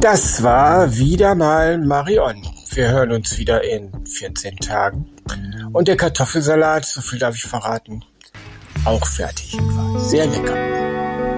Das war wieder mal Marion. Wir hören uns wieder in 14 Tagen. Und der Kartoffelsalat, so viel darf ich verraten, auch fertig. War sehr lecker.